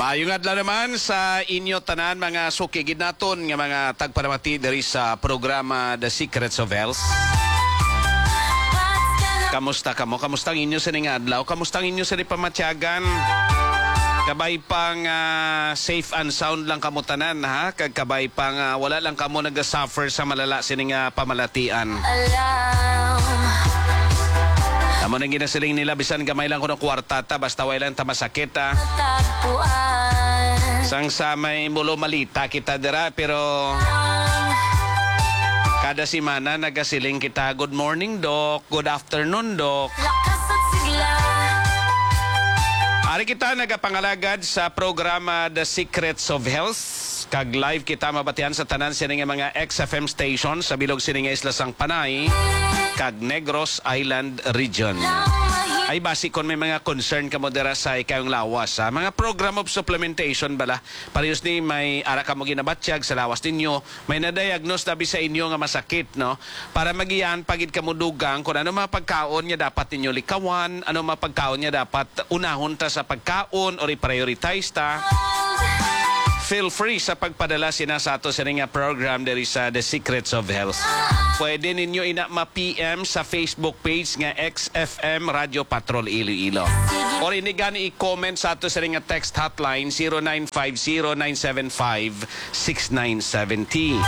Maayong adlaw naman sa inyo tanan mga sukigid naton nga mga tagparamati diri sa programa The Secrets of Health. Kamusta kamo? Kamusta ang inyo sa ning adlaw? Kamusta ang inyo sa pamatyagan? Kabay pang safe and sound lang kamo tanan ha? Kag kabay pang wala lang kamo nag-suffer sa malala sining pamalatian. Amo nang ginasiling nila bisan gamay lang ko ng kwartata basta way lang ta masakit ha. Sang sa may mulo malita kita dira pero kada semana nagasiling kita good morning doc, good afternoon doc. Ari kita nagapangalagad sa programa The Secrets of Health. Kag live kita mabatian sa tanan sining mga XFM station sa bilog sining Isla Sang Panay kag Negros Island Region. Ay basi kon may mga concern ka mo dira sa ikayong lawas. Mga program of supplementation bala. Parehas ni may ara ka mo ginabatyag sa lawas ninyo. May na-diagnose dabi sa inyo nga masakit, no? Para magiyan pagid ka mo dugang kung ano mga pagkaon niya dapat ninyo likawan, ano mga pagkaon niya dapat unahon ta sa pagkaon or i-prioritize ta. Feel free sa pagpadala sina sa ato sa nga program diri sa The Secrets of Health. Pwede ninyo ina ma-PM sa Facebook page nga XFM Radio Patrol Iloilo. Or inigani i-comment sa ato sa nga text hotline 0950-975-6970.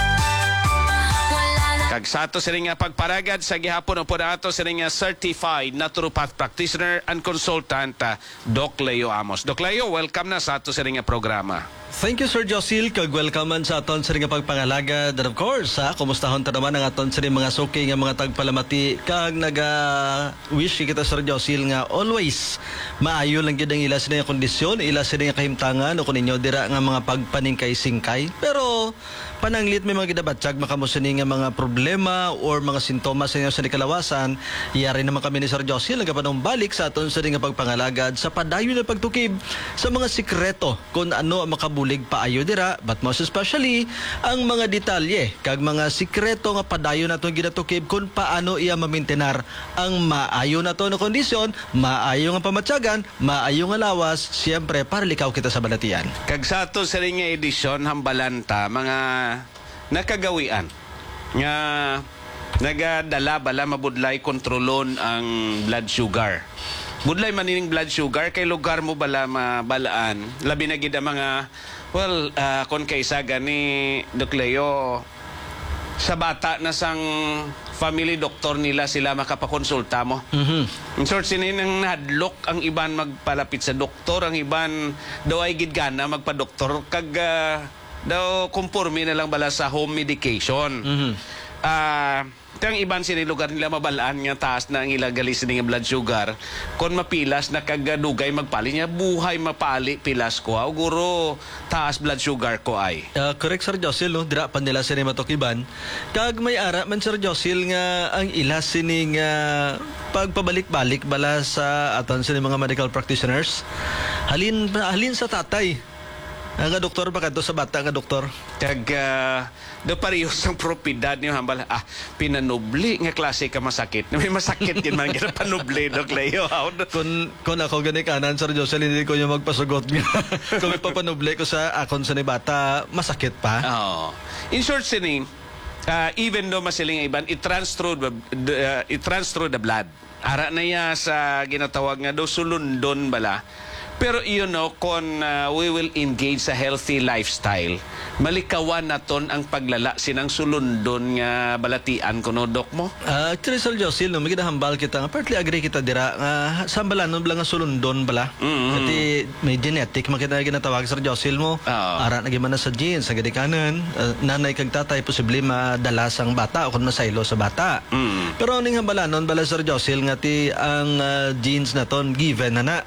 Kag sa ato sa nga pagparagad sa gihapon po na ato sa nga certified naturopath practitioner and consultant Doc Leo Amos. Doc Leo, welcome na sa ato sa nga programa. Thank you, Sir Josil. Kag-welcome man sa aton sa nga pagpangalaga. And of course, kumustahon ta naman ang aton sa mga suki nga mga tagpalamati. Kag naga-wish kita, Sir Josil, nga always maayo lang yun ang ila sa nga kondisyon, ila sa nga kahimtangan, o kung ninyo dira nga mga pagpaningkay-singkay. Pero, pananglit may mga gidabatsag, makamusin nga mga problema or mga sintomas sa inyo sa kalawasan, iyari naman kami ni Sir Josil, nagapanong balik sa aton sa nga pagpangalagad sa padayon na pagtukib sa mga sikreto kung ano ang makabulig paayo dira, but most especially ang mga detalye kag mga sikreto nga padayon naton ginatukib kung paano iya mamintenar ang maayo nato na kondisyon, maayo nga pamatyagan, maayo nga lawas, siyempre para likaw kita sa balatian. Kag sa ato sa nga edisyon hambalanta mga nakagawian nga nagadala bala mabudlay kontrolon ang blood sugar. Budlay manining blood sugar kay lugar mo bala mabalaan. Labi na gid mga kon kaysa gani Doc Leo sa bata na sang family doctor nila sila makapakonsulta mo. In short, sininang hadlok ang iban magpalapit sa doktor, ang iban daw ay gidgana magpa-doktor kag daw kumpurmi na lang bala sa home medication. Ang iban sinilugar nila mabalaan nga taas na ang ilang galis nga blood sugar kon mapilas na kagadugay magpali niya buhay mapali pilas ko o guro taas blood sugar ko ay correct, Sir Josil, no? Dira pa nila sini matukiban kag may ara man, Sir Josil, nga ang ila sining pagpabalik-balik bala sa aton sini mga medical practitioners halin sa tatay nga doktor pa kadto sa bata nga doktor kag do parehas ang propidad niyo hambal pinanubli nga klase ka masakit may masakit din man gina panubli Doc Leo kun ako gani kanan, Sir Josel, hindi ko yung magpasugot nga kung ipapanubli ko sa akon sa ni bata masakit pa. In short sining even though masiling iban it runs through the blood ara na ya sa ginatawag nga do sulundon bala. Pero kung we will engage sa healthy lifestyle, malikawan naton ang paglala sinang sulundon nga balatian kuno Doc mo? Actually, Sir Josil, no, may ginahambal kita nga partly agree kita dira nga sambalanon bala nga sulundon bala. Kasi may genetic makita ginatawag, Sir Josil mo. Ara na gimana sa genes sa gadikanan, nanay kag tatay posible madala sang bata o kung masaylo sa bata. Pero ning hambalanon bala, Sir Josil, nga ti ang genes naton given na.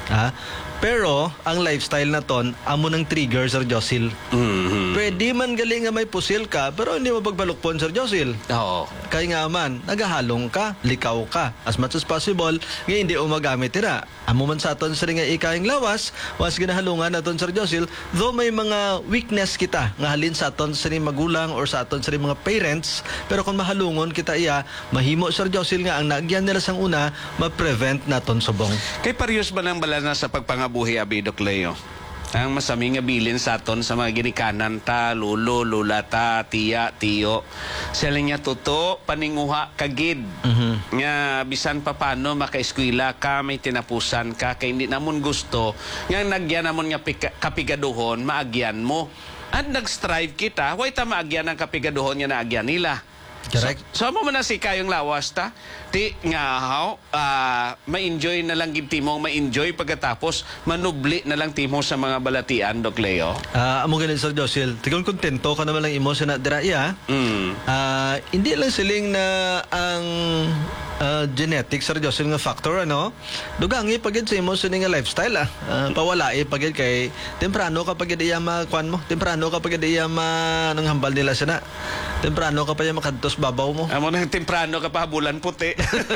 Pero ang lifestyle na ton amo ng trigger, Sir Josil. Pwede man galing nga may pusil ka pero hindi mo pagbalukpon, Sir Josil. Kaya nga man nagahalong ka, likaw ka as much as possible nga hindi o magamit tira. Amo man sa aton sa nga ikaing lawas was ginahalungan naton, Sir Josil, though may mga weakness kita nga halin sa aton sa magulang or sa aton sa mga parents, pero kung mahalungon kita iya mahimo, Sir Josil, nga ang nagyan nila sang una ma-prevent naton subong. Kay parehas ba nang balana sa pagpangabuhi abi, Doc Leo? Ang masami nga bilin sa aton sa mga ginikanan ta, lulo, lula ta, tiya, tiyo. Sila niya tuto, paninguha kagid. Nga bisan pa paano makaeskwela ka, may tinapusan ka, kay hindi namon gusto, nga nagyan namon nga kapigaduhon, maagyan mo. At nag-strive kita, way ta maagyan ang kapigaduhon nga naagyan nila. Correct. So mo na si kayong lawas ta. Ti nga ma-enjoy na lang gid timong ma-enjoy pagkatapos manubli na lang timo sa mga balatian, Doc Leo. Amo ganin Sir Josil, tigon kontento ka naman lang imo sa dira iya. Hindi lang siling na ang genetics Sir Josil nga factor ano. Dugangi pagid sa imo sa nga lifestyle pawalai pagid kay temprano ka pagid iya makuan mo. Temprano ka pagid iya nang hambal nila sana. Temprano ka pa iya makadtos babaw mo. Amo nang temprano ka pa bulan puti.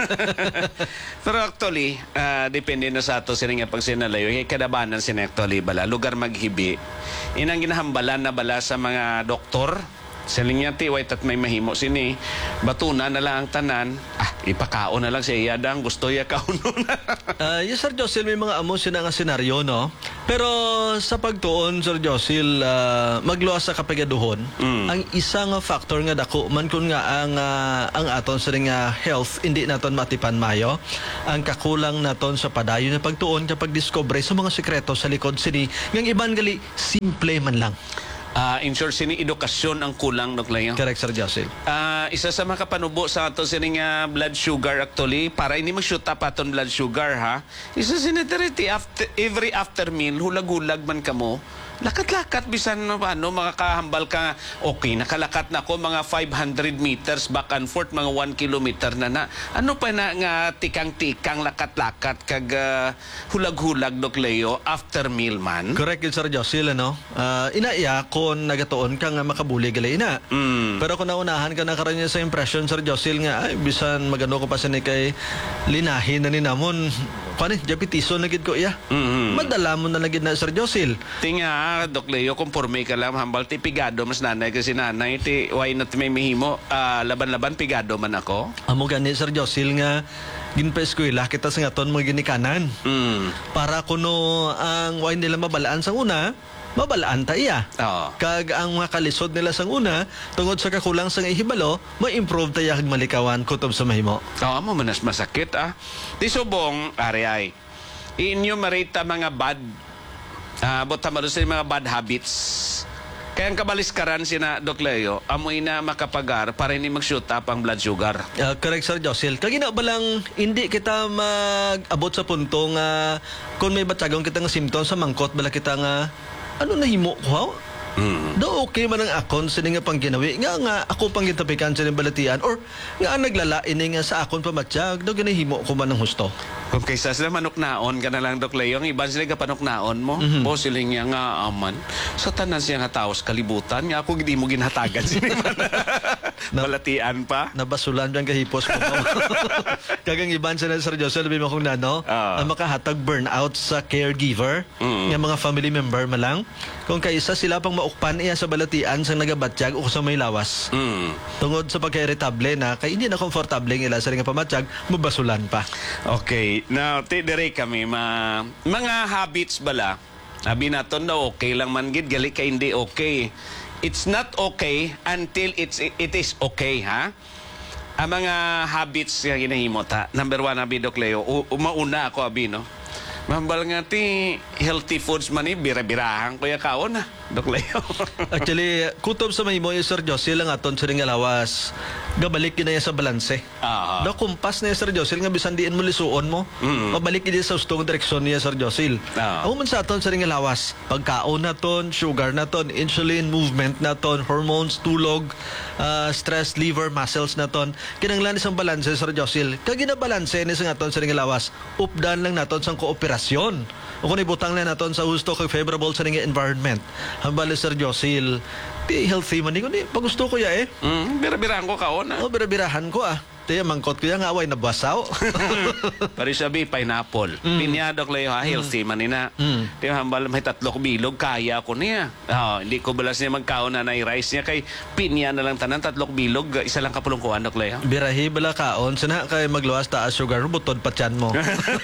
Pero actually, depende na sa ato sila nga pag sinalayo. Kaya kadabanan sila actually bala. Lugar maghibi. Inang ginahambalan na bala sa mga doktor. Sila nga tiwait at may mahimo sini. Batuna na lang ang tanan. Ipakao na lang siya. Yadang gusto ya kauno na. Yes, Sir Josil, may mga amo sila nga senaryo, no? Pero sa pagtuon, Sir Josil, magluwas sa kapigaduhon, ang isang factor nga dako, man kun nga ang aton sa nga health, hindi naton matipan mayo, ang kakulang naton sa padayon na pagtuon kapag discover sa mga sekreto sa likod sini, ng iban gali, simple man lang. In short, sini edukasyon ang kulang, Doc Leo. Correct, Sir Josil. Isa sa makapanubo sa ato sini nga blood sugar actually, para hindi mag-shoot up aton blood sugar, ha? Isa sinitirity, every after meal, hulag-hulag man kamo, lakat-lakat bisan paano makakahambal ka okay nakalakat na ako mga 500 meters back and forth mga 1 kilometer na ano pa na nga tikang-tikang lakat-lakat kag hulag-hulag, Doc Leo, after meal man. Correct yun, Sir Josil, ano? Inaiya kung nagatuon ka nga makabuli gali ina. Pero kung naunahan ka na karon sa impression, Sir Josil, nga ay bisan magano ko pa sa ni kay linahin na ni namon kani diabeteso na gid ko iya. Madala mo na lagid na, Sir Josil. Tinga, Doc Leo, conforme ka lang hambal ti pigado mas nanay kasi nanay ti why not may mihimo laban-laban pigado man ako. Amo gani, Sir Josil, nga ginpa-eskwela kita sa ngaton mga ginikanan. Para kuno ang why nila mabalaan sa una, mabalaan ta iya. Kag ang mga kalisod nila sang una, tungod sa kakulang sang ihibalo, ma-improve tayo kag malikawan kutob sa mahimo. Mo manas masakit Di subong, ari inyo marita mga bad, bota sa mga bad habits. Kaya ang kabaliskaran sina Doc Leo, amoy na makapagar para hindi mag-shoot up ang blood sugar. Correct, Sir Josil. Kagina ba lang hindi kita mag-abot sa punto nga kung may batsagong kita nga symptoms sa mangkot bala kita nga ano na himo ko? Do okay man ang akon sa nga pang ginawi nga ako pang gitapikan sa balatian or nga ang naglalain nga sa akon pamatsyag do ginahimo ko man ang husto. Kung kaysa sila manuknaon ka na lang, Doc Leo, ang iban sila ka panuknaon mo, po sila nga aman sa tanan siya nga taos kalibutan nga ako hindi mo ginhatagan sila balatian pa nabasulan biyang kahipos ko. Kagang iban sila, Sir Joseph, sabi mo kung nano ang makahatag burnout sa caregiver nga mga family member malang kung kaysa sila pang maukpan iya sa balatian sa nagabatsyag o sa may lawas. Tungod sa pagka-irritable na kay hindi na komportable ila sa nga pamatsyag, mabasulan pa. Okay. Now, dire kami mga habits bala. Sabi naton daw okay lang man gid gali kay hindi okay. It's not okay until it is okay, ha? Ang mga habits nga ginahimo ta. Number 1, abi, Doc Leo. Mauna ako, abi, no? Mambal nga ti healthy foods man bira-birahan ko ya kaon na, Doc Leo. Actually, kutob sa mahimo yung Sir Josil lang aton sa nga lawas. Gabalik yun na sa balanse. Do kumpas na yung Sir Josil nga bisan diin mo lisuon mo. Mabalik yun sa ustong direksyon niya, Sir Josil. Amo man sa aton sa nga lawas. Pagkaon naton, sugar naton, insulin, movement naton, hormones, tulog, stress, liver, muscles naton. Kinanglan isang balanse, Sir Josil. Kag ginabalanse ni sa aton sa nga lawas, updan lang naton sang kooperasyon. O kung ibutang lang naton sa husto kag favorable sa nga environment. Hambali, Sir Josil, di healthy man ni pag gusto ko ya bira-birahan ko kaon. Bira-birahan ko Te mangkot ko yang away na basaw. Pari sabi, pineapple. Pinya, Dok Leo, healthy man nina. Di hambal may 3 bilog, kaya ko niya. Hindi ko balas niya magkaon na rice niya kay pinya na lang tanan, 3 bilog, isa lang kapulungkuhan, Dok Leo. Birahi bala kaon, sana kay magluwas taas sugar, butod pa tiyan mo.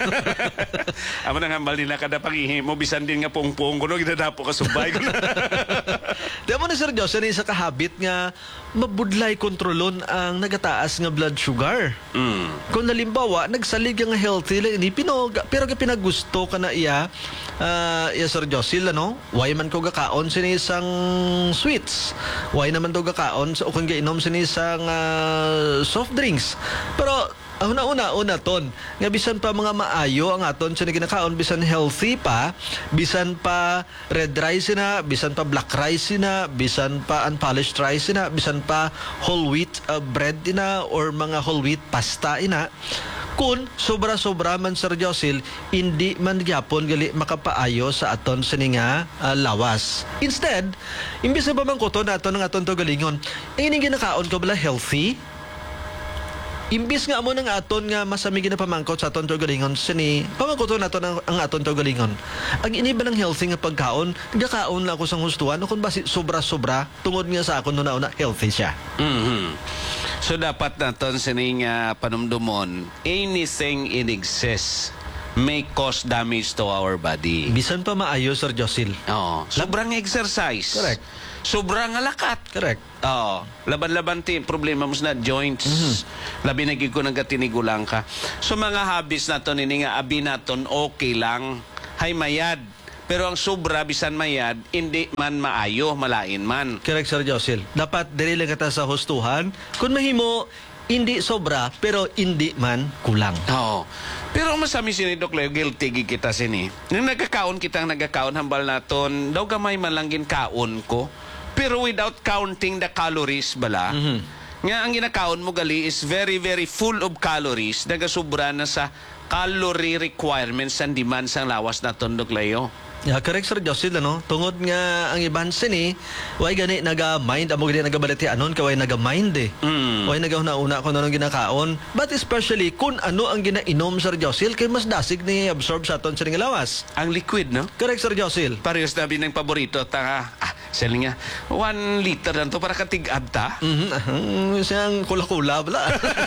Amo nang hambal nila kada pangihim mo, bisan din nga pungpung ko, no, ginadapo ka subay ko na. Di mo na Sir Jose, isa ka habit nga mabudlay kontrolon ang nagataas nga blood sugar. Kung nalimbawa, nagsalig nga healthy lang, hindi pero ka pinagusto ka na iya, Sir Jose, ano? Why man ko gakaon sini isang sweets? Why naman to gakaon o kung gainom sini isang soft drinks? Pero una ton nga bisan pa mga maayo ang aton sa ginakaon, bisan healthy pa, bisan pa red rice na, bisan pa black rice na, bisan pa unpolished rice na, bisan pa whole wheat bread na or mga whole wheat pasta ina, kun sobra-sobra man Sir Josil, hindi man gyapon gali makapaayo sa aton sa nga lawas. Instead, imbis na pamangkoton naton ng aton to galingon, ining ginakaon ko bala healthy. Imbis nga mo ng aton nga masami na pamangkot sa aton to galingon, sini pamangkot naton ang aton to galingon. Ang iniba ng healthy nga pagkaon, gakaon lang ako sa hustuan, kung basi sobra-sobra tungod nga sa akon una healthy siya. So dapat naton sining panumdumon, anything in excess may cause damage to our body. Bisan pa maayo, Sir Josil. Sobrang exercise. Correct. Sobrang alakat. Correct. Laban-laban ti problema mo na joints. Labi na gid ko nagatinigulang ka. So mga habits naton ini nga abi naton okay lang. Hay mayad. Pero ang sobra bisan mayad, hindi man maayo, malain man. Correct, Sir Josil. Dapat diri lang kata sa hustuhan. Kung mahimo, hindi sobra, pero hindi man kulang. Pero ang masami sini, Dok Leo, guilty gid kita sini. Nung nagkakaon kitang nagkakaon, hambal naton, daw gamay man lang kaon ko. Pero without counting the calories bala, nga ang ginakaon mo gali is very, very full of calories, nagasubra na sa calorie requirements and demands ang lawas naton, Dok Leo. Correct, Sir Josil, ano? Tungod nga ang iban sini, way gani naga-mind, amo gani nagabalati anon, kaway naga-mind eh. Way nagauna-una kung anong ginakaon. But especially, kung ano ang ginainom, Sir Josil, kay mas dasig ni absorb sa aton sa lawas. Ang liquid, no? Correct, Sir Josil. Parehas na ng paborito, selling nga, 1 liter lang to para katig-ab ta. Siyang kula-kula, bala.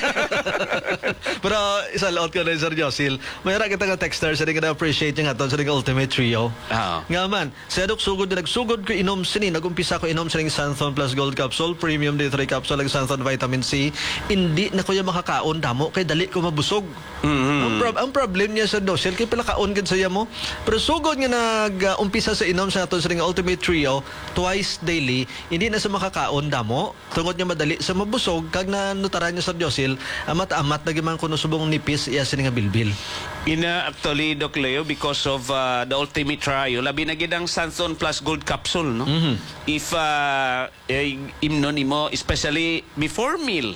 Pero isa laot ko na, Sir Josil. Mayroon kita nga texter, sa nga na-appreciate yung aton sa Ultimate Trio. Nga man, sa nagsugod ko inom sini, nagumpisa ko inom sining Santhon Plus Gold Capsule, Premium D3 Capsule, ag Santhon Vitamin C. Hindi na ko yung makakaon damo, kay dali ko mabusog. Ang problem niya sa Josil, kay pala kaon gid saya mo. Pero sugod nga nag-umpisa sa inom sa aton sining Ultimate Trio, twice daily, hindi na sa makakaon damo. Tungod niya madali sa mabusog, kag na nutaran niya sa Josil, amat-amat nagiman kuno subong nipis iya sini nga bilbil. Actually, Doc Leo, because of the Ultimate Trio, labi na gid ang Santhon Plus Gold Capsule, no? If imnon mo, especially before meal,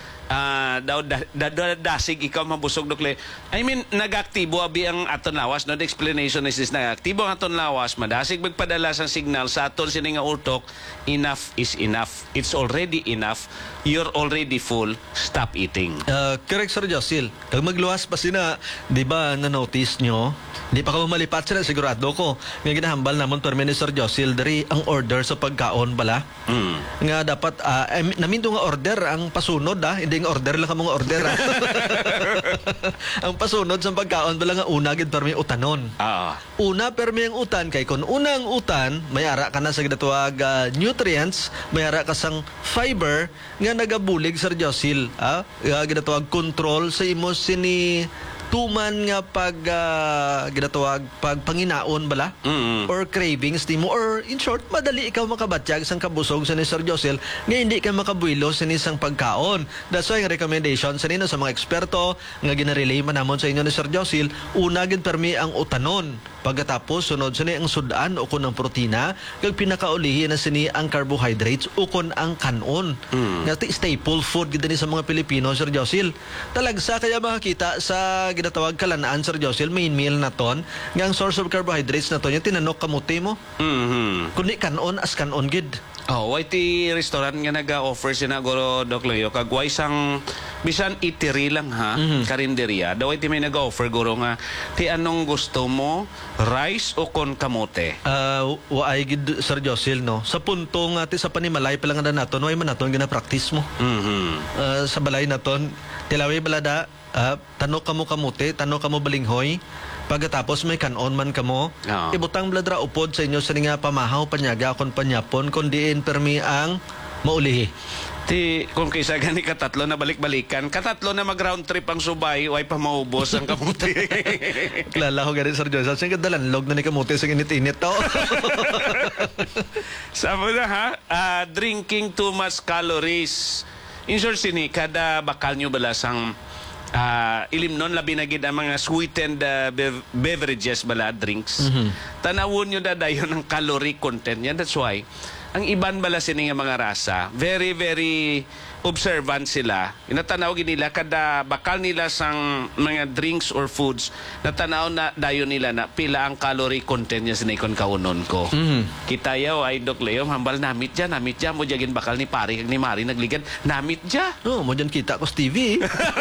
dasig ikaw mabusog, Doc Leo. I mean, nag-aktibo abi ang aton lawas, no? The explanation is this, nag-aktibo ang aton lawas, madasig magpadala sang signal sa aton sini nga utok, enough is enough. It's already enough. You're already full. Stop eating. Correct, Sir Josil. Kag magluwas pa sina, di ba na-notice nyo? Di pa ka malipat sila, sigurado ko. Nga ginahambal namon per Sir Josil, dari ang order sa pagkaon bala. Nga dapat, naminto nga order ang pasunod, hindi nga order lang ka mga order. Ang pasunod sa pagkaon bala nga una, gid per utanon. Una per ang utan, kay kung unang utan, may ara ka na sa ginatawag nutrients, may ara ka sang fiber, nga nagabulig, Sir Josil, ginatawag control sa imo sini tuman nga ginatawag panginaon bala or cravings di mo, or in short madali ikaw makabatyag sang kabusog sa ni Sir Josil nga hindi ka makabuilo sa isang pagkaon. That's why ang recommendation sa nino sa mga eksperto nga ginarelay man namon sa inyo ni Sir Josil, una gid permi ang utanon, pagkatapos sunod sa ni ang sudan o kun ang protina, kag pinakaulihi na sini ang carbohydrates o kun ang kanon. Nga staple food gid ni sa mga Pilipino, Sir Josil. Talagsa kaya makakita sa ginatawag kalanaan, Sir Josil, main meal na ton, nga ang source of carbohydrates na ton, yung tinanok kamuti mo. Kundi kanon as kanon gid. Oh, why ti restaurant nga naga-offer sinaguro Doc Leo kag why sang bisan eatery lang ha, karinderya. Daw ti may naga-offer guro nga ti anong gusto mo, rice o kon kamote. Waay gid Sir Josil no. Sa punto nga ti sa panimalay pa lang naton, way man naton gina-practice mo. Sa balay naton, tilaway balada, tano kamo kamote, tano kamo balinghoy. Pagkatapos may kanon man kamo, ibutang bladra upod sa inyo sa nga pamahaw, panyaga, kon panyapon, kundiin permi ang maulihi. Ti, kung kaysa gani katatlo na balik-balikan, katatlo na mag-round trip ang subay, way pa maubos ang kamuti. Klala ko gani, Sir Joseph. Saan ka dalanlog na ni kamuti sa init-init to? Sabi na ha, drinking too much calories. In short, sini, kada bakal nyo balasang ilimnon labi na gid ang mga sweetened beverages bala drinks. Tanawon nyo dadayon ang calorie content niya. That's why ang iban bala sini nga mga rasa very very observant sila. Inatanaw gid nila kada bakal nila sang mga drinks or foods, natanaw na dayon nila na pila ang calorie content niya sinikon kaunon ko. Kita yaw ay Doc Leo hambal namit dya mo jagin bakal ni pari kag ni Mari nagligan namit dya. Mo dyan kita ko sa TV.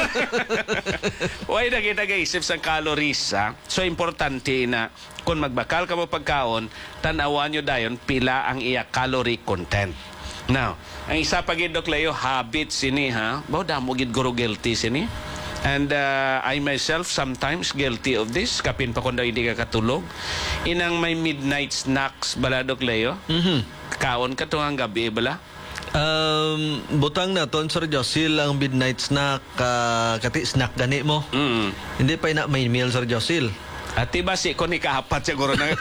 Way na kita gaisip sa calories ha. So importante na kung magbakal ka mo pagkaon, tanawan nyo dayon pila ang iya calorie content. Now, ang isa pa gid Doc Leo habit sini ha. Bao damo gid guro guilty sini. And I myself sometimes guilty of this. Kapin pa kung daw hindi ka katulog. Inang may midnight snacks bala Doc Leo. Kaon ka tuang gabi bala. Butang na ton Sir Josil ang midnight snack, kati snack gani mo. Hindi pa ina main meal Sir Josil. At iba si ko ni kahapat siguro na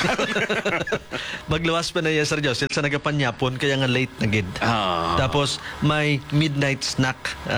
magluwas pa na yan Sir Josil sa nagapanyapon kaya nga late na gid. Tapos may midnight snack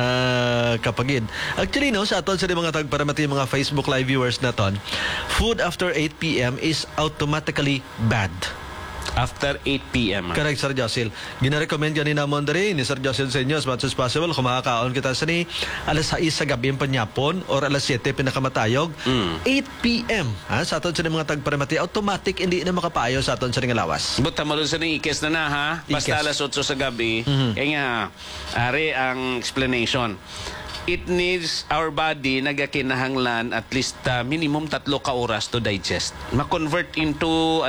kapagid. Actually no, sa aton sa mga tagparamati mga Facebook live viewers na ton, food after 8 p.m. is automatically bad. After 8 p.m. Correct, Sir Josil. Gina-recommend yan ni namon dari ni Sir Josil sa inyo as much as possible. Kung makakaon kita sa ni alas 6 sa gabi ang panyapon or alas 7 pinakamatayog. 8 p.m. Sa aton sa mga tagparamati, automatic hindi na makapayo sa aton sa nga lawas. Buta mo sa ni ikes na ha. Basta alas 8 sa gabi. Kaya nga, ari ang explanation. It needs our body nagakinahanglan at least minimum 3 ka oras to digest. Ma-convert into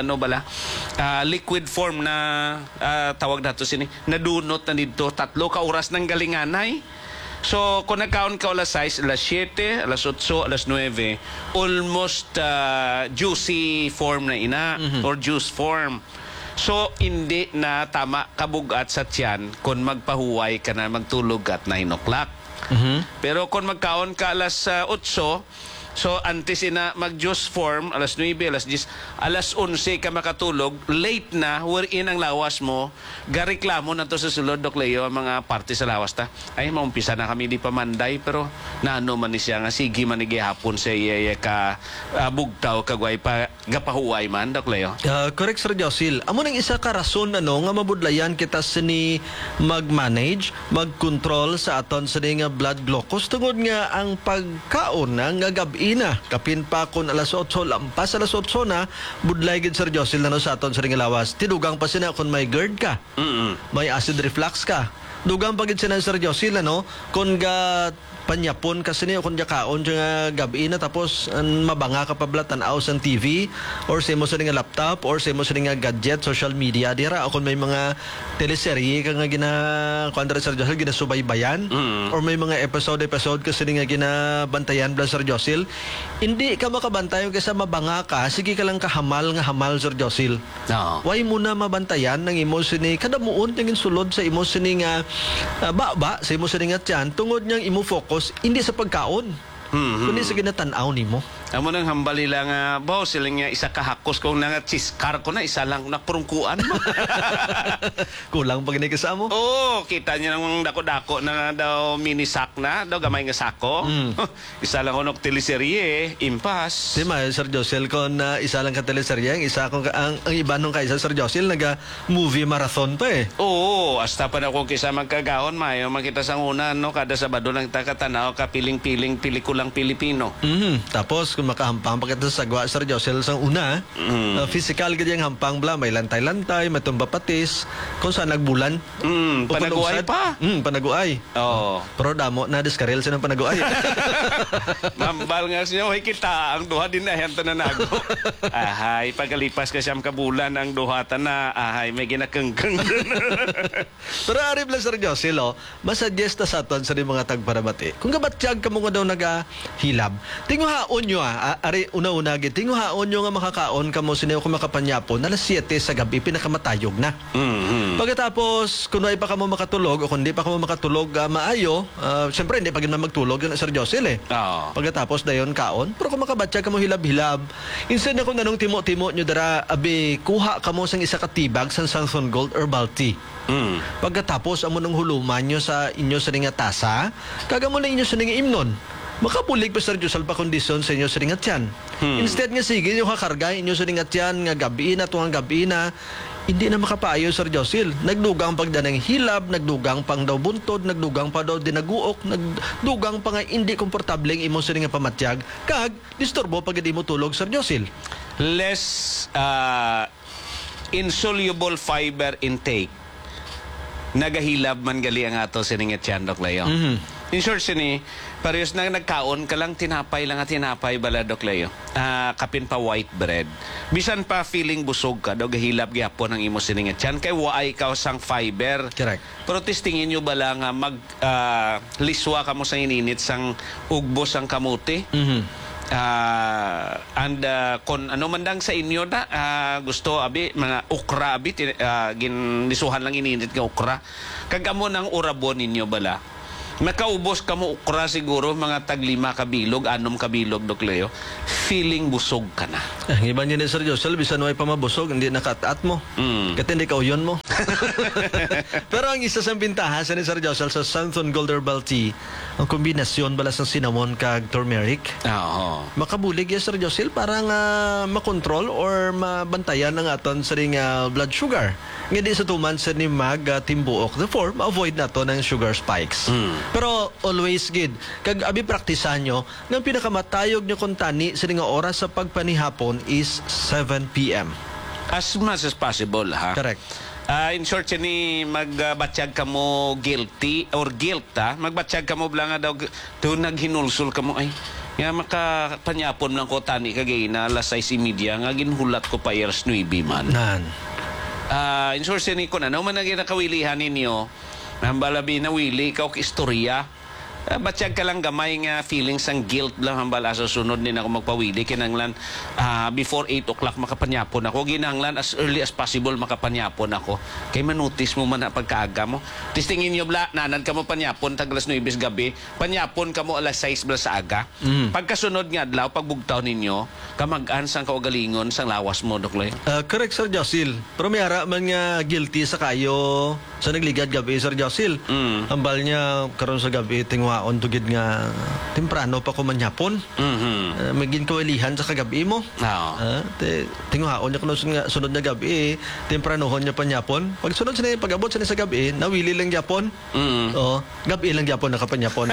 liquid form na tawag nato sini. Nadunot na dito 3 ka oras ng galinganay. So kung nagkaon ka alas 6, alas 7, alas 8, alas 9, almost juicy form na ina or juice form. So, hindi na tama kabugat sa tiyan kung magpahuway ka na magtulog at 9 o'clock. Pero kung magkaon ka alas 8, so antes ina mag-juice form, alas 9, alas 10, alas 11 ka makatulog, late na, wherein ang lawas mo, gareklamo na to sa sulod, Doc Leo, ang mga parte sa lawas ta. Ay, maumpisa na kami di pamanday, pero naano man ni siya nga, sige man ni gihapon sa iya ka bugtaw, kagway pa, gapahuway man, Doc Leo. Correct, Sir Josil. Amo nang isa ka rason nga mabudlayan kita sini mag-manage, mag-control sa aton sa nga blood glucose tungod nga ang pagkaon nga gabi ina kapin pa kun alas 8 lampas alas 8 na budlay gid Sir Josil na no sa aton sa ring lawas tidugang pa sina kun may GERD ka may acid reflux ka dugang pa gid sina Sir Josil no kun ga panyapon kasi niyo kung kaon nga gabi na tapos mabanga ka pa blatan aus ang TV or sa mo sa nga laptop or sa mo sa nga gadget social media dira o kung may mga teleserye ka nga kuandra Sir Josil ginasubaybayan or may mga episode kasi nga ginabantayan bla Sir Josil hindi ka makabantayan kasi mabanga ka sige ka lang kahamal nga hamal Sir Josil why mo na mabantayan ng imo sini kada muon tingin sulod sa imo sini nga sa imo sini nga tiyan tungod niyang imo focus hindi sa pagkaon kundi sa ginatanaw nimo. Amo nang hambali lang boss sila nga isa ka hakos kung nga chiskar ko na isa lang naprungkuan mo. Kulang pag ni kasamo. Kita niya nang dako-dako na daw mini sack na daw gamay nga sako. Isa lang unok teleserye impas. Di ma Sir Josil kon isa lang ka teleserye isa kung ang iba nung kaysa Sir Josil naga movie marathon pa eh. Hasta pa na kung kisa magkagahon mayo makita sa una no kada Sabado lang ta katanaw ka piling-piling pelikulang Pilipino. Tapos kung makahampang pagkatapos sa sagwa Sir Josel sang una. Physical ganyang hampang bla, may lantay-lantay, may tumbapatis, kung saan nagbulan. Panaguay pa. Panaguay. Oo. Pero damo na diskaril siya ng panaguay. Mambal nga siya, hoy kita, ang duha din na yan tananago. Ahay, pagkalipas ka siyam kabulan, ang duha na, ahay, may ginakengkeng. Pero arib lang Sir Josel, masuggest na sa aton sa mga tagparamati. Kung kabatyag ka mo nga daw nagahilab, tinguhaon nyo ari una-una, tinguhaon nyo nga makakaon ka mo sinayo kung makapanyapon, alas 7 sa gabi, pinakamatayog na. Pagkatapos, kung ay pa ka mo makatulog, o kung di pa ka mo makatulog maayo, siyempre hindi pa gina magtulog yun Sir Josel Pagkatapos dayon kaon, pero kung makabatyag ka mo hilab-hilab, instead na kung nanong timo-timo nyo dara, abi, kuha ka mo sang isa katibag sa Samson Gold Herbal Tea. Pagkatapos amo nang huluman nyo sa inyo sa nga tasa, kaga mo na inyo sa nga imnon. Makapulig pa Sir Josel pa kondisyon sa inyo sa nga tiyan. Instead nga sige nyo kakarga inyo sa nga tiyan nga gabi na tuwang gabi na, hindi na makapaayo Sir Josel. Nagdugang pagdanang hilab, nagdugang pang daw buntod, nagdugang pa daw dinaguok, nagdugang pa nga hindi komportableng imo sa nga pamatyag, kag disturbo pag di mo tulog Sir Josel. Less insoluble fiber intake. Nagahilab man gali ang ato siningat yan, Dok Leo. In short, sini, parehas na nagkaon ka lang, tinapay bala, Dok Leo. Kapin pa white bread. Bisan pa feeling busog ka, daw gahilab gyapon ang imo siningat yan. Kay waay ka sang fiber. Correct. Pero testingin nyo bala nga liswa ka mo sa ininit sang ugbos ang kamuti. Kung ano man dang sa inyo na gusto abi mga okra abi ginisuhan lang ininit nga okra kagamo ng urabon ninyo bala makaubos ka mo okra siguro mga tag 5 kabilog 6 kabilog Dok Leo feeling busog ka na ang iba niya ni Sir Josel bisan way pa mabusog hindi nakataat mo kasi hindi ka uyon mo. Pero ang isa sa bintahan sa ni Sir Josel sa Samson Gold Herbal Tea ang kombinasyon bala sa cinnamon kag turmeric. Makabulig ya Sir Josel para nga makontrol or mabantayan ang aton sa ring blood sugar. Nga di sa tuman sa ni mag timbuok therefore ma-avoid nato ng sugar spikes. Pero always good kag abi praktisan nyo nga pinakamatayog nyo kung tani sa nga oras sa pagpanihapon is 7 p.m. As much as possible, ha? Correct. In short, ni magbatsyag ka mo guilty or guilt, ha? Magbatsyag ka mo blang daw doon naghinulsul ka mo, ay, nga makapanyapon lang ko tani kagay na alas 6:30 nga ginhulat ko pa years 9 man. Nan. In short, ni ko na, man naging nakawilihan ninyo, nambalabi na wili, ikaw istorya, batsyag ka lang gamay nga feelings ang guilt lang hambala sa sunod din ako magpawili kinanglan before 8 o'clock makapanyapon ako ginanglan as early as possible makapanyapon ako kay manutis mo man na pagkaaga mo tistingin nyo bla nanan ka mo panyapon tag alas 9 gabi panyapon ka mo alas 6 bla sa aga pagkasunod nga adlaw pagbugtaw ninyo kamag-an sang kaugalingon sang lawas mo Dok Leo. Correct Sir Josel pero may ara man nga guilty sa kayo sa nagligad gabi Sir Josel hambal niya karon sa gabi tingwa on tugid nga temprano pa ko manyapon. Magin kawalihan sa kagabi mo. Tinguhaon niya kuno sunod na gabi tempranohon niya panyapon. Pag sunod sa pag-abot sa gabi nawili lang gyapon. Gabi lang gyapon nakapanyapon.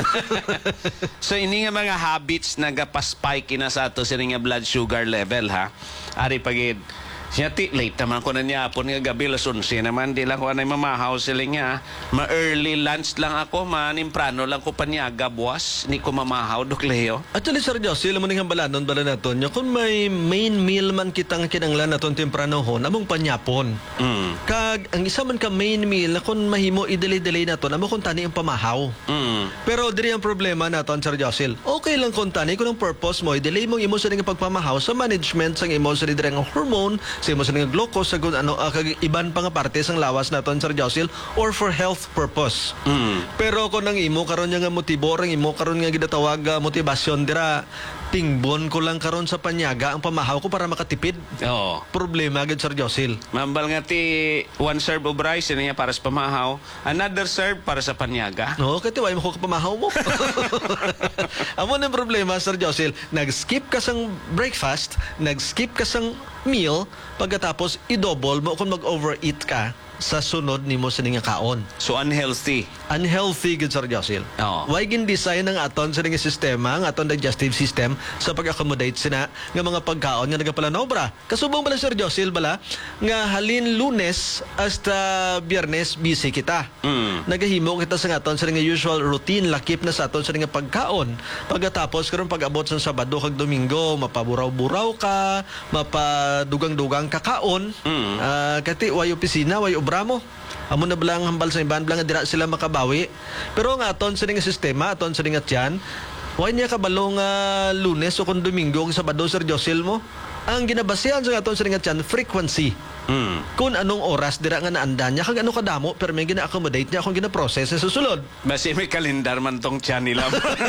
So ini nga mga habits nagapaspike na sa ato sini nga blood sugar level ha. Ari pagid siya late naman ko na niya po nga gabi las 11 naman di lang ko anay mamahaw sila nga ma-early lunch lang ako manimprano lang ko panyaga buwas ni ko mamahaw Dok Leo. Actually Sir Josel mo ning balanon bala naton nya kung may main meal man kitang kinanglan naton tempranohon among panyapon. Kag ang isa man ka main meal na kung mahimo i-delay naton amo kung tani ang pamahaw. Pero diri ang problema naton Sir Josel. Okay lang kung tani kung ang purpose mo i-delay mong imo sa nga pagpamahaw sa management sang imo sa diri nga hormone sa imo sa nga glucose sa kag iban pa nga parte sang lawas naton Sir Josel or for health purpose. Pero kung ang imo karon nga motibo ang imo karon nga ginatawag motivasyon dira tingbon ko lang karon sa panyaga ang pamahaw ko para makatipid. Problema gid Sir Josel. Mambal nga ti one serve of rice niya para sa pamahaw, another serve para sa panyaga. Kati way mo ko pamahaw mo. Amo na problema Sir Josel, nag-skip ka sang breakfast, nag-skip ka sang meal, pagkatapos i-double mo kung mag-overeat ka. sa sunod nimo sini nga kaon. So unhealthy. Unhealthy gud Sir Josil. Oo. Why gin-design ang aton sa nga sistema, ang aton digestive system sa pag-accommodate sina nga mga pagkaon nga nagapalanobra. Kasubong bala Sir Josil bala nga halin Lunes hasta Biyernes busy kita. Nagahimo kita sa aton sa nga usual routine lakip na sa aton sa nga pagkaon. Pagkatapos karon pag-abot sa Sabado kag Domingo, mapaburaw-buraw ka, mapadugang-dugang kakaon. Kati way opisina, way obra mo. Amo na balang hambal sa iban balang dira sila makabawi. Pero nga aton sa nga sistema, aton sa nga tiyan, way niya kabalong Lunes o kung Domingo o Sabado Sir Josil mo. Ang ginabasehan sa aton sa nga tiyan, frequency. Kung anong oras dira nga naandan niya kag ano kadamo pero may gina-accommodate niya kung gina-process sa susulod. Basi may kalendar man tong tiyan nila.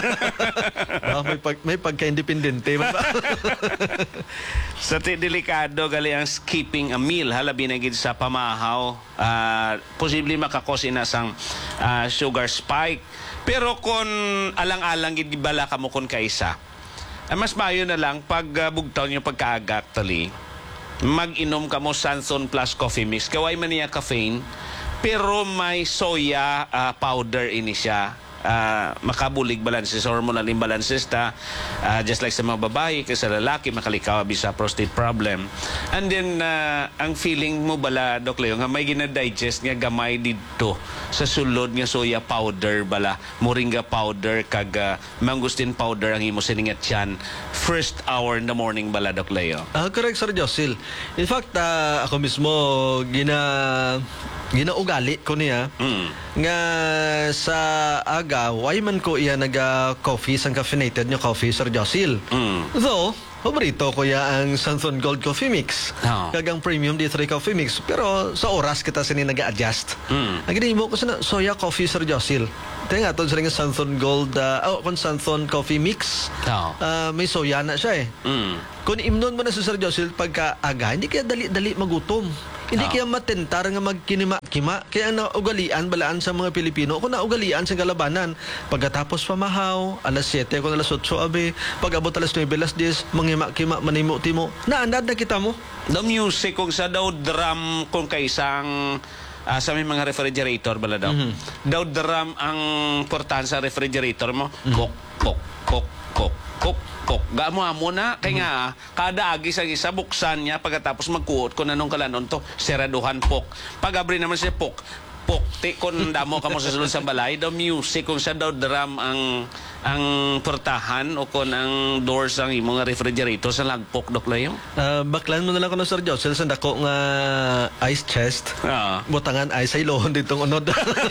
May pagka-independente man ba? Sa delikado gali ang skipping a meal halabi na gid sa pamahaw, posible makakos inasang sugar spike. Pero kung alang-alang gid bala kamo kon kaisa, mas maayo na lang pag bugtaw yung pagkaaga actually. Mag-inom ka mo Sanson Plus Coffee Mix. Kaway man niya caffeine, pero may soya powder ini siya. Makabulig balances, hormonal imbalances just like sa mga babae, kasi sa lalaki makalikaw bisa prostate problem. And then ang feeling mo bala Doc Leo nga may gina-digest nga gamay dito sa sulod nga soya powder bala, moringa powder kag mangustin powder ang imo siningat yan first hour in the morning bala Doc Leo. Correct Sir Josil. In fact, ako mismo ginaugali ko niya nga sa aga why man ko iya naga-coffee sang caffeinated nyo coffee Sir Josil. Though paborito ko ya ang Sanson Gold Coffee Mix. Kagang Premium D3 Coffee Mix. Pero sa oras kita sini naga-adjust. Ang ginimo ko sa soya coffee Sir Josil. Ito nga ito sa Sanson Gold kung Sanson Coffee Mix. May soya na siya eh. Kung imnon mo na sa Sir Josil pagka-aga, hindi kaya dali-dali magutom. Hindi kaya matentar nga magkinima-kima. Kaya ang naugalian balaan sa mga Pilipino kung naugalian sa kalabanan. Pagkatapos pamahaw, alas 7 kung alas 8 abe, pag-abot alas 9, alas 10, mangima-kima, manimo-timo. Naandad na kita mo. The music kung sa daw drum kung kaisang sa may mga refrigerator bala daw. Daw drum ang portahan sa refrigerator mo. Kok, kok, kok, kok, kok, kok. Gaamo na. Kaya nga, kada agis ang isa, buksan niya. Pagkatapos magkuot kung anong kalanon to, seraduhan pok. Pag-abri naman siya pok. Pok. Kung damo ka mo sa sulod sa balay, daw music. Kung sa daw drum ang portahan o kung ang doors ang mga refrigerator sa lagpok, Doc Leo. Baklan mo na lang ko ng Sir Josel sa dako nga ice chest. Butangan ice ay lohon ditong unod.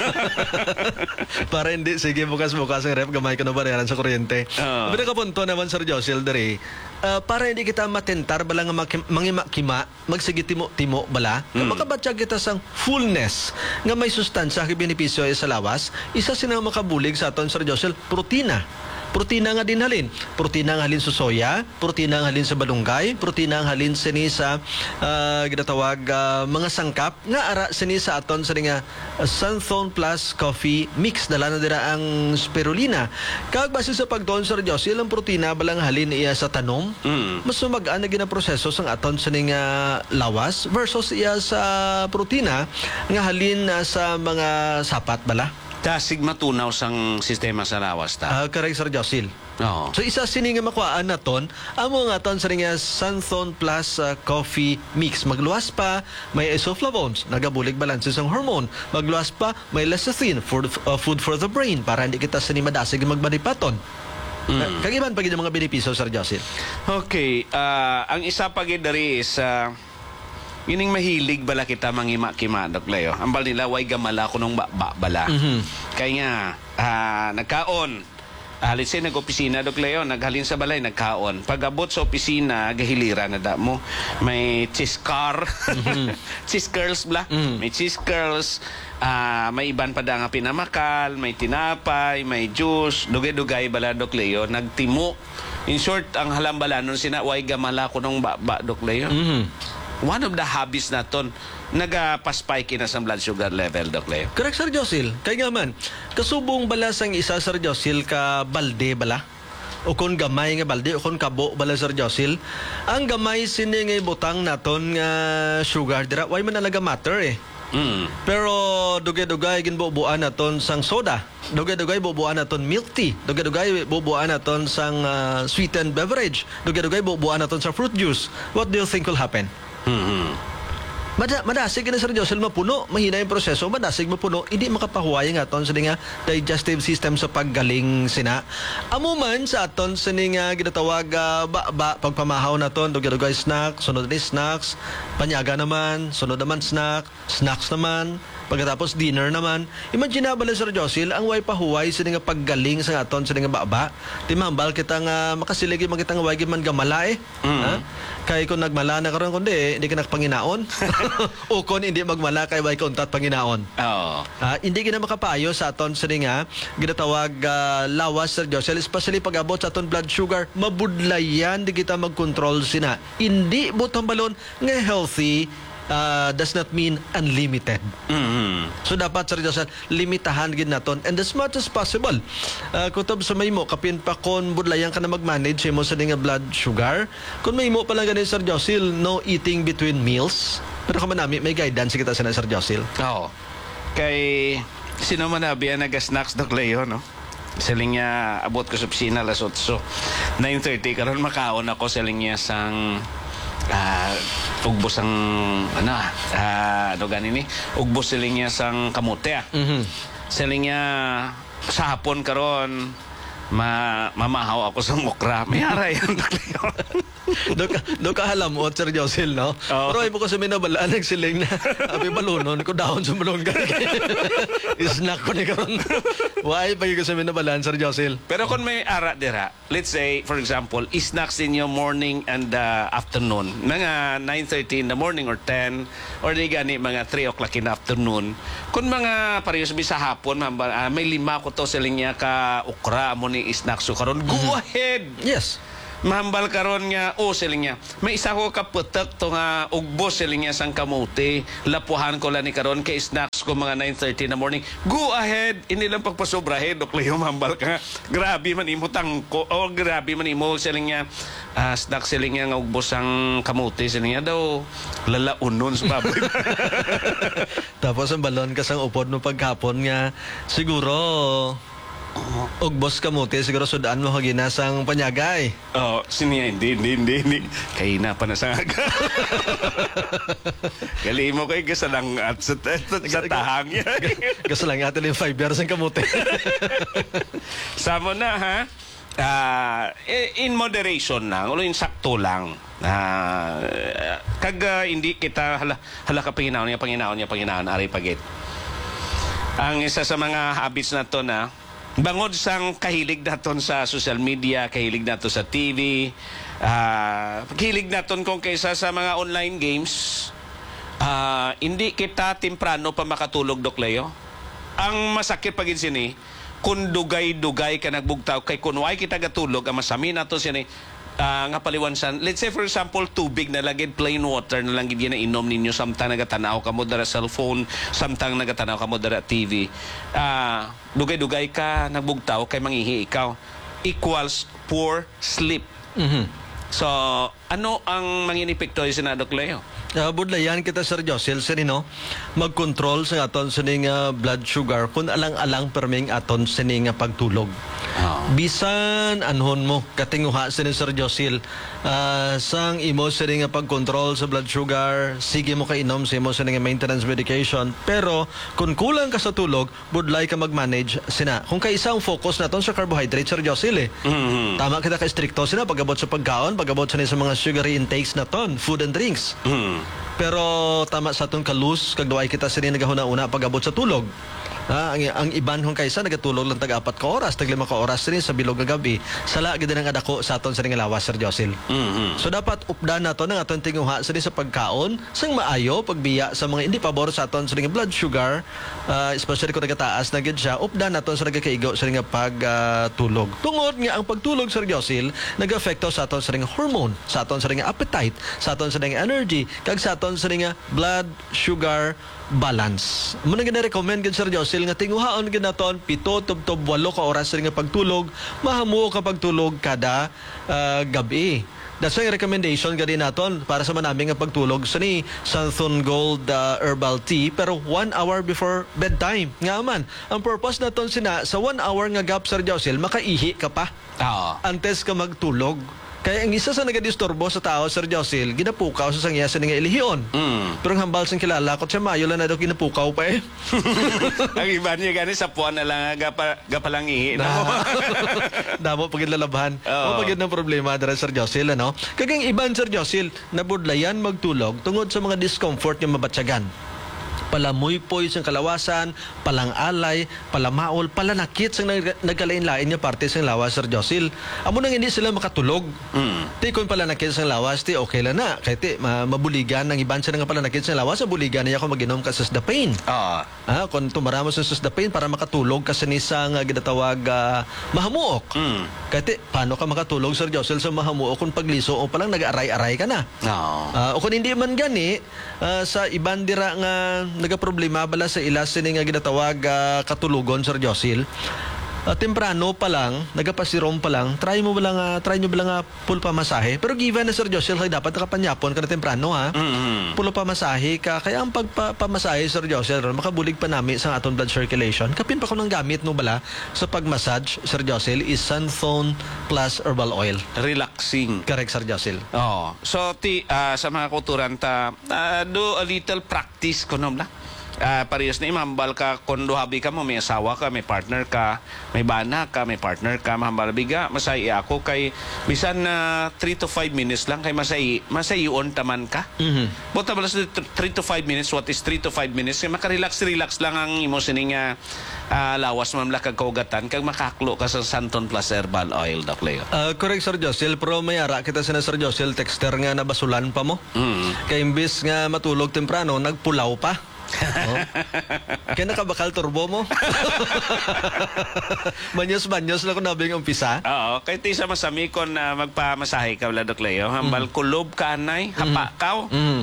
Para hindi, sige bukas-bukas ang rep, gamay ko na barayaran sa kuryente. Pero kapunto naman Sir Josel dari, para hindi kita matentar bala nga mangima-kima, magsigitimo-timo bala, makabatsyag kita sang fullness nga may sustansya kay benepisyo sa lawas, isa sinang makabulig sa aton Sir Josel, protina. Protina nga din halin. Protina nga halin sa soya, protina nga halin sa balunggay, protina nga halin sini sa ginatawag mga sangkap nga ara sini sa aton sa nga Santhon Plus Coffee Mix. Dala na dira ang spirulina. Kag base sa pagtuon Sir Josil, ang protina balang halin iya sa tanom, mas sumagaan na ginaproseso sang aton sa nga lawas versus iya sa protina nga halin sa mga sapat bala. Dasig matunaw sang sistema sa lawas ta. Correct Sir Josil. So isa sini nga makuhaan naton amo nga ton sa nga Santhon Plus Coffee Mix. Magluwas pa may isoflavones, nagabulig balanses ang hormone. Magluwas pa may lecithin, food for the brain para hindi kita sini madasig magbanipaton. Kagiban pag yung mga benepisyo Sir Josil. Okay, ang isa pa gid diri is ining mahilig bala kita mangima-kima Doc Leo. Ambal nila way gamala ko nung bala. Kaya nga nagkaon. Let's say nag-opisina Doc Leo, naghalin sa balay nagkaon. Pag-abot sa opisina, gahilira na da mo. May cheese car. Cheese curls bla. May cheese curls. May iban pa da nga pinamakal, may tinapay, may juice, dugay-dugay bala Doc Leo, nagtimo. In short, ang halambalanon sina way gamala ko nung Doc Leo. One of the hobbies naton nagapaspike na sa blood sugar level, Doc Leo. Correct Sir Josil. Kaya nga man, kasubong bala sang isa Sir Josil ka balde bala. O kung gamay nga balde, o kung kabo bala Sir Josil. Ang gamay sini nga butang naton nga sugar dira, why man talaga matter eh. Pero dugay-dugay ginbubuan naton sang soda. Dugay-dugay bubuan naton milk tea. Dugay-dugay bubuan naton sang sweetened beverage. Dugay-dugay bubuan naton sa fruit juice. What do you think will happen? Madasig na Sir Josel mapuno, mahina yung proseso, madasig mapuno, hindi makapahuway nga aton sa nga digestive system sa paggaling sina. Amuman sa aton sa nga ginatawag pagpamahaw naton, dugay-dugay snack, sunod ni snacks, panyaga naman, sunod naman snacks naman, pagkatapos dinner naman. Imagine ba Sir Josel ang way pahuway sa nga paggaling sa aton sa nga baba. Di mahambal kita nga makasiligi magitang way man gamala ha? Kay kung nagmala na karon kundi hindi ka nakpanginaon. O kung hindi magmala kay way kontat panginaon. Hindi gina makapayo sa aton sa nga ginatawag lawas Sir Josel, especially pag abot sa aton blood sugar, mabudlayan di kita magkontrol sina. Hindi butang balon nga healthy does not mean unlimited. So dapat Sir Josel, limitahan gid naton and as much as possible. Kutob sa maymo kapin pa kon budlayan ka na mag-manage mo sa nga blood sugar. Kung maymo pa lang ganin Sir Josel, no eating between meals. Pero kamo nami may guidance kita sa Sir Josel. Kay sino man nabiya naga-snacks Doc Leo, no? Siling niya abot ko sa opisina alas 8. 9:30 karon makaon ako siling niya sang ugbos ang ano ganini ugbos siling niya sang kamote siling niya sa hapon karon mamahaw ako sa mokra may aray ang do ka halamot Sir Josel, no? Pero ay po ko sa minabalaan nagsiling na abi balunon ko dahon sa balon ka snack ko ni karon why pag ko sa minabalaan Sir Josel. Pero kung may ara dira, let's say for example snacks in your morning and afternoon mga 9:30 in the morning or 10 or di gani mga 3 o'clock in the afternoon, kung mga parehas sa hapon may 5 ko to siling niya ka ukra mo ni snacks so karon go ahead. Yes. Mahambal karon nga siling niya may isa ko kaputak to nga ugbos siling niya sang kamote lapuhan ko lang ni karon kay snacks ko mga 9:30 in the morning, go ahead hindi lang pagpasobrahe Dok Leo mahambal ka grabe man imo tangko grabe man imo siling niya snack siling niya nga ugbos sang kamote siling niya daw lalaunon sa baboy. Tapos ang balon ka sang upod mo pagkapon nga siguro ugbos kamote siguro sudaan mo ginasang panyagay. Siniya hindi. Kay na pa na sa aga. Gali mo kay gasalang at sa tahang yan. Gasalang at yung 5 years ang kamote. Samo na ha. In moderation lang, ulo yung sakto lang. Hindi kita hala ka panginaon niya aray pagit. Ang isa sa mga habits na to na bangod sang kahilig naton sa social media, kahilig naton sa TV, kahilig naton kung kaysa sa mga online games, hindi kita temprano pa makatulog Dok Leo. Ang masakit pagin sini, kung dugay-dugay ka nagbugtaw, kay kunway kita gatulog, ang masami naton sini, nga paliwansan, let's say for example tubig na lagid plain water na lang gid na inom ninyo samtang nagatanaw ka mo dara cellphone samtang nagatanaw ka mo dara TV dugay-dugay ka nagbugtaw kay mangihi ikaw equals poor sleep. So ano ang manginepekto sa Dok Leo? Budlayan kita Sir Josel no mag-control sa aton sining blood sugar kung alang-alang perming aton sining pagtulog. Bisan anhon mo katinguha sining Sir Josel sang imo sining pag-control sa blood sugar, sige mo kainom sa imo sining maintenance medication, pero kung kulang ka sa tulog budlay ka mag-manage sina. Kung kay isang focus naton sa carbohydrate Sir Josel tama kita ka stricto sina pagabot sa pagkaon, pagabot sa mga sugary intakes naton, food and drinks. Pero tama sa atong kalus kag duay kita sini nagahuna-una pag-abot sa tulog. Ang iban hong kaysa nagatulog lang tag-4 ka oras, tag-5 ka oras rin sa bilog nga gabi. Sala gid nang adako sa aton sa nga lawas Sir Josel. So dapat updan naton ang aton tinguha sa pagkaon sang maayo pagbiya sa mga hindi pabor sa aton sa blood sugar, especially kung nagataas na gid siya, updan naton sa nagakaigo sa nga pagtulog. Tungod nga ang pagtulog Sir Josel nag-apekto sa aton sa nga hormone, sa aton sa nga appetite, sa aton sa nga energy, kag sa aton sa nga blood sugar balance. Muna gina-recommend gid Sir Josel nga tinguhaon gid naton 7 tubtob 8 ka oras nga pagtulog, mahamuo ka pagtulog kada gabi. That's why recommendation gani naton para sa manaming nga pagtulog sa ni Santhon Gold Herbal Tea pero 1 hour before bedtime. Nga man, ang purpose naton sina sa 1 hour nga gap Sir Josel, makaihi ka pa. Antes ka magtulog. Kaya ang isa sa nagadisturbo sa tao, Sir Josel, ginapukaw sa sangya sa nga ilihiyon. Pero ang hambal sang kilala ko, siya mayo lang na daw ginapukaw pa eh. Ang iba niya gani sa puwan na lang gapalang ihi. Damo pagid lalabahan. O pagid ng problema dara Sir Josel, ano? Kagang iban Sir Josel, nabudlayan magtulog tungod sa mga discomfort nga mabatsagan. Palamuypoy sa kalawasan, palangalay, palamaol, palanakit sa nagkalain-lain niya parte sa lawas, Sir Josel. Amo nang hindi sila makatulog. Ti kung palanakit sa lawas, ti okay lang na. Kaya ti, mabuligan ng iban sa nga palanakit sa lawas, mabuligan niya kung mag-inom ka sa susdapain. Kung tumaramo sa susdapain para makatulog kasi ni sa nga ginatawag mahamuok. Kaya ti, paano ka makatulog, Sir Josel, sa mahamuok kung pagliso o palang nag-aray-aray ka na. O kung hindi man gani, sa iban dira nga nagaproblema bala sa ilas sini nga ginatawag katulugon, Sir Josel. Temprano pa lang, nagapasirom pa lang, try nyo ba lang full pamasahe. Pero given na Sir Josel, dapat nakapanyapon ka na temprano ha. Full pamasahe ka. Kaya ang pagpamasahe, Sir Josel, makabulig pa namin sa atong blood circulation. Kapin pa ko ng gamit no bala sa pagmassage, Sir Josel, is Santhon plus herbal oil. Relaxing. Correct, Sir Josel. So, sa mga kulturan do a little practice ko nom la. Parehas na mahambal ka kung duhabi ka mo, may asawa ka, may partner ka, may bana ka, may partner ka, mahambal biga, masay ako kay bisan na 3 to 5 minutes lang kay masayon taman ka. Buta balas 3 to 5 minutes, what is 3 to 5 minutes? Kay makarelax lang ang imo sining lawas mamla kag kaugatan kag makaklo ka sa Santhon plus herbal oil, Doc Leo. Correct, Sir Josel, pero may ara kita sa Sir Josel texter nga nabasulan pa mo. Kay imbis nga matulog temprano, nagpulaw pa. Kaya nakabakal turbo mo. Banyos lang kung nabing umpisa. Oo, kaya ti sa masami kon magpamasahe ka wala, Doc Leo. Hambal kulob ka anay, hapa kaw.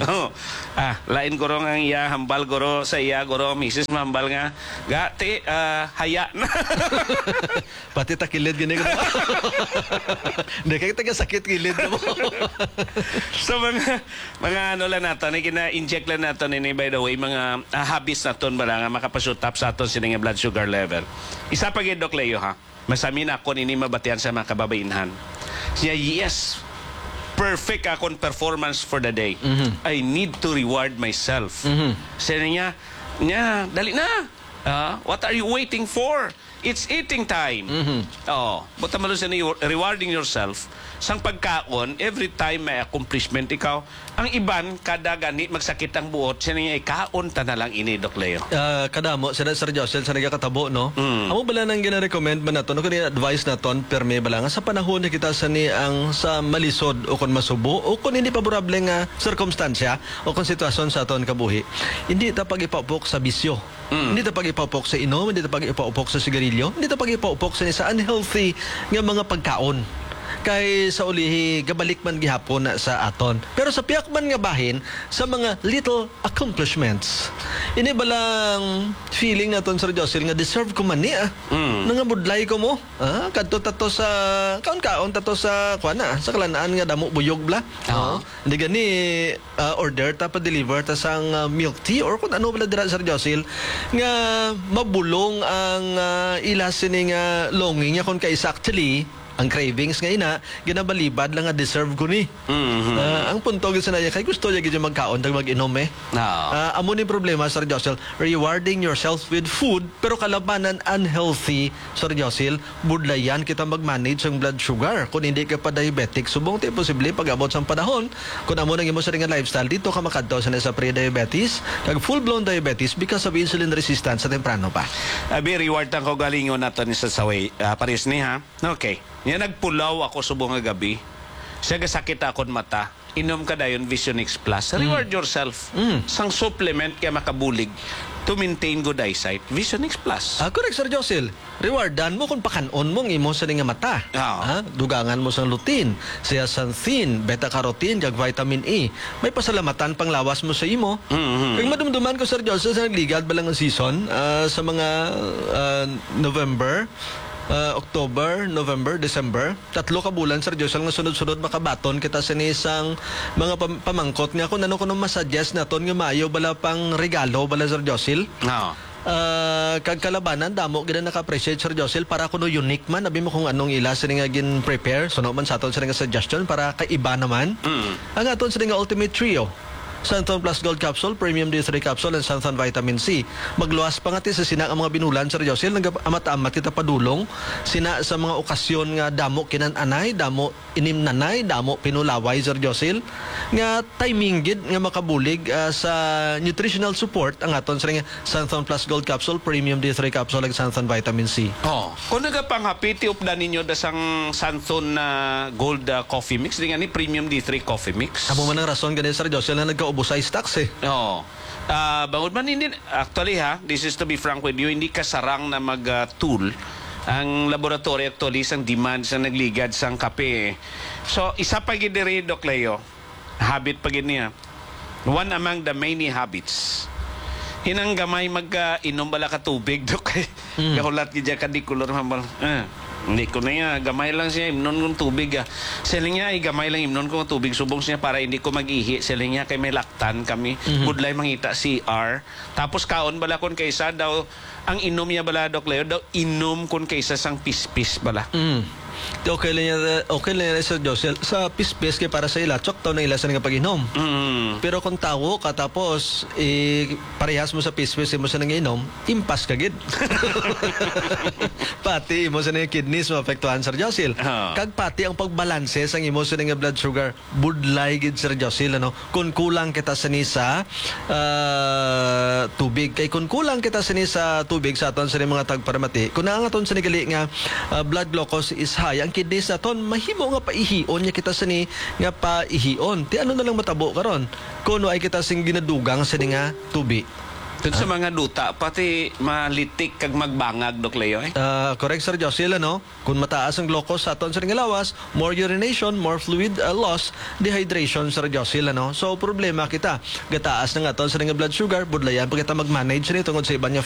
Lain guro nga iya, hambal guro sa iya guro, misis hambal nga, gati, haya na. Pati takilid gini ko. Hindi, kaya taga sakit kilid mo. So mga ano lang nato, kina-inject lang nato ini, by the way, mga habits na ton bala nga makapasutap sa aton sining blood sugar level. Isa pa gid, Doc Leo, ha. Masami na ako nini mabatian sa mga kababainhan. Siya, yes, perfect akong performance for the day. I need to reward myself. Siya niya, dali na. What are you waiting for? It's eating time. Buta malo siya ni rewarding yourself sang pagkaon, every time may accomplishment ikaw. Ang iban, kada gani magsakit ang buot, siya niya ikaon ta na lang ini, Doc Leo. Kadamo, Sir Josel, sa nagkakatabo, no? Amo bala nang gina-recommend ba nato, no? Kung advice naton, perme bala nga, sa panahon na kita sa ni ang sa malisod o kung masubo, o kung hindi paborable nga circumstansya, o kung sitwasyon sa aton kabuhi, hindi ta pag-ipapok sa bisyo. Hindi ta pag-ipapok sa inom, hindi ta pag-ipapok sa sigarilyo, hindi ta pag-ipapok sa unhealthy nga mga pagkaon. Kay sa ulihi gabalik man gihapon na sa aton. Pero sa piyak man nga bahin sa mga little accomplishments. Ini balang feeling naton, Sir Josel, nga deserve ko man niya. Nangabudlay ko mo. Kadto tato sa kaon tato sa kuana sa kalanaan nga damo buyog bla. Hindi gani order ta pa deliver ta sang milk tea or kung ano bala dira, Sir Josel, nga mabulong ang ila sining longing niya kung kay actually ang cravings nga ina, ginabalibad lang nga deserve ko ni. Ang punto gid sa naya, kay gusto niya gid magkaon dag mag-inom eh. Amo ni problema, Sir Josel, rewarding yourself with food pero kalabanan unhealthy, Sir Josel, budlayan kita mag-manage ang blood sugar. Kung hindi ka pa diabetic, subong ti posible pag-abot sang panahon, kung amo nang imo sa nga lifestyle, dito ka makadto sa pre-diabetes, kag full-blown diabetes because of insulin resistance sa temprano pa. Abi reward ang ko galingon naton sa saway. Paris ni ha. Okay. Nga nagpulaw ako subong nga gabi. Siya gasakit akon mata. Inom ka dayon Visionix Plus. Reward yourself. Sang supplement kaya makabulig to maintain good eyesight. Visionix Plus. Correct, Sir Josel. Rewardan mo kung pakanon mong imo sa nga mata. Dugangan mo sang lutein, zeaxanthin, beta-carotene, jag vitamin E. May pasalamatan pang lawas mo sa imo. Kung madumduman ko, Sir Josel, sa nagligad ba lang ang season sa mga November, October, November, December. 3 ka bulan, Sir Josel, nga sunod-sunod makabaton kita sa isang mga pamangkot nga kung ano ko masuggest na ton nga maayo bala pang regalo bala, Sir Josel. No. Kag kalabanan damo gid naka-appreciate, Sir Josel, para kuno unique man abi mo kung anong ila sa nga gin prepare so no man sa aton sa nga suggestion para kaiba naman. Ang aton sa nga ultimate trio, Santon Plus Gold Capsule, Premium D3 Capsule, and Santon Vitamin C. Magluwas pa nga ti sa sina ang mga binulan, Sir Josel, nag-amat-amat kita padulong sina sa mga okasyon nga damo kinananay, damo inimnanay, damo pinulaway, Sir Josel, nga timing gid nga makabulig sa nutritional support ang aton sa nga Santon Plus Gold Capsule, Premium D3 Capsule, and Santon Vitamin C. Oh, kung nagapanghapiti updan ninyo dasang Santon na Gold Coffee Mix, di nga ni Premium D3 Coffee Mix. Amo man ang rason ganun, Sir Josel, na nagkaubos sa stocks eh. Oo. Bangod man hindi, actually this is to be frank with you, hindi kasarang na mag-tool ang laboratory actually sang demand sa nagligad sang kape. So, isa pa gid diri, Doc Leo, habit pa gid niya. One among the many habits. Hinang gamay mag-inom bala ka tubig, Doc. Kahulat gid ka di kulor hambal. Hindi ko na niya, gamay lang siya, imnon kong tubig. Siling niya, gamay lang imnon kong tubig. Subong siya para hindi ko mag-ihi. Siling niya, kay may laktan kami. Budlay mangita CR. Tapos kaon bala kon kaysa daw, ang inom niya bala, Doc Leo, daw inom kon kaysa sang pispis bala. Okay lang yan, Sir Josel. Sa pispes kay para sa ila, chok taw na ila sa nga pag-inom. Pero kung tawo ka tapos parehas mo sa pispes mo sa nang inom, impas ka gid. Pati mo sa nga kidneys mo apektuhan, Sir Josel. Kag pati ang pagbalanse sang imo sa nga blood sugar, budlay gid, Sir Josel, ano? Kung kulang kita sa nisa tubig, kay kung kulang kita sa nisa tubig sa aton sa mga tagparamati, kung ang aton sa nigali nga blood glucose is high, ang kidneys naton mahimo nga paihion niya kita sa ni nga paihion. Ti ano na lang matabo karon kuno ay kita sing ginadugang sa ni nga tubi. Dun sa mga duta, pati malitik kag magbangag, Doc Leo, eh? Correct, Sir Josel, ano? Kung mataas ang glucose sa aton sa nga lawas, more urination, more fluid loss, dehydration, Sir Josel, ano? So, problema kita. Gataas na nga aton sa nga blood sugar, budlayan pa kita mag-manage nito tungod sa iba niya